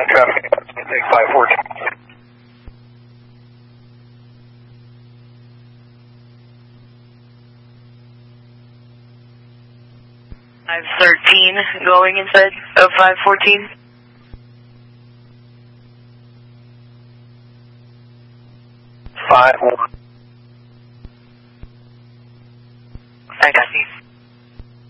traffic, take 514. 513 going inside of 514. 5-1. I got you.